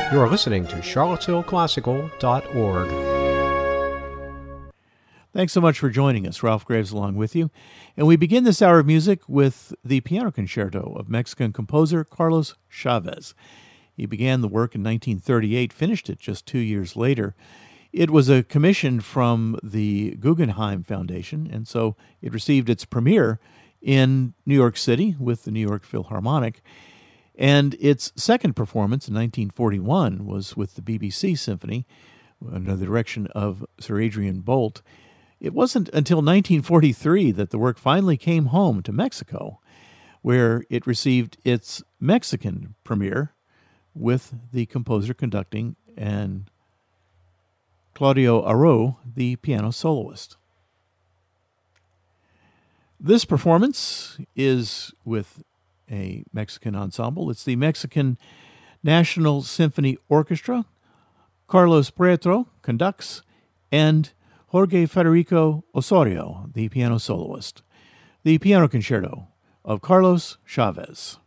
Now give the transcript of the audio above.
You are listening to charlottesvilleclassical.org. Thanks so much for joining us. Ralph Graves along with you. And we begin this hour of music with the piano concerto of Mexican composer Carlos Chavez. He began the work in 1938, finished it just 2 years later. It was a commission from the Guggenheim Foundation, and so it received its premiere in New York City with the New York Philharmonic. And its second performance in 1941 was with the BBC Symphony, under the direction of Sir Adrian Boult. It wasn't until 1943 that the work finally came home to Mexico, where it received its Mexican premiere with the composer conducting and Claudio Arrau, the piano soloist. This performance is with a Mexican ensemble. It's the Mexican National Symphony Orchestra. Carlos Prieto conducts, and Jorge Federico Osorio, the piano soloist. The piano concerto of Carlos Chavez.